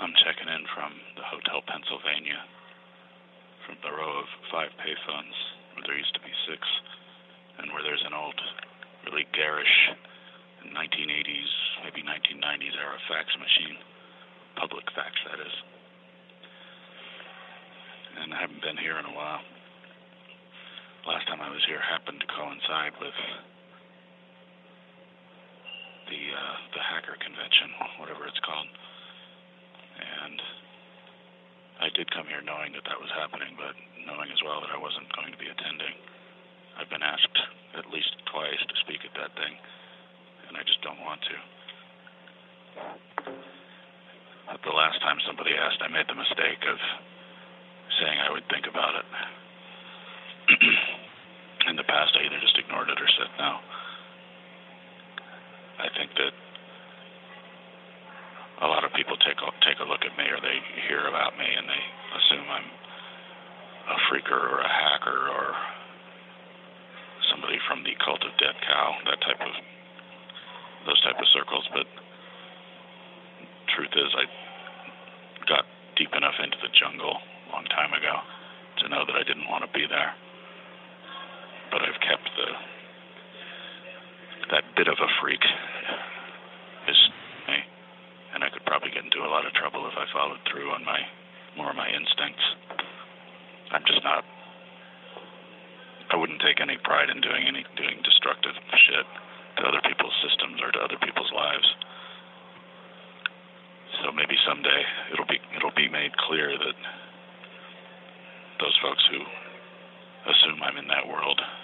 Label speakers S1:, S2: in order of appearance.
S1: I'm checking in from the Hotel Pennsylvania, from the row of 5 payphones where there used to be 6, and where there's an old, really garish 1980s, maybe 1990s era fax machine, public fax that is. And I haven't been here in a while. Last time I was here happened to coincide with the hacker convention, whatever it's called. And I did come here knowing that was happening, but knowing as well that I wasn't going to be attending. I've been asked at least twice to speak at that thing, and I just don't want to. But the last time somebody asked, I made the mistake of saying I would think about it. In the past, I either just ignored it or said no. I think that a lot of people take a look at me, or they hear about me, and they assume I'm a freaker or a hacker or somebody from the cult of Dead Cow, those type of circles. But truth is, I got deep enough into the jungle a long time ago to know that I didn't want to be there. But I've kept that bit of a freak is me, and I could probably get into a lot of trouble if I followed through on more of my instincts. I'm just not. I wouldn't take any pride in doing destructive shit to other people's systems or to other people's lives. So maybe someday it'll be made clear that those folks who assume I'm in that world